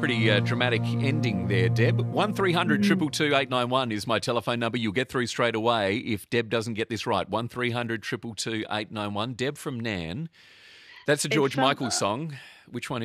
pretty dramatic ending there, Deb. 1300 222 891 is my telephone number. You'll get through straight away if Deb doesn't get this right. 1300 222 891. Deb from Nan. That's a George Michael song. Which one